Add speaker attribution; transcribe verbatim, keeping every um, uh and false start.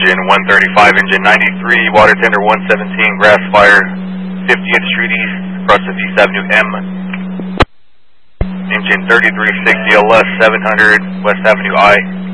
Speaker 1: engine one thirty-five, engine ninety-three, water tender one seventeen, grass fire, fiftieth Street East, across of East Avenue M. Engine thirty-three sixty L S seven hundred, West Avenue I.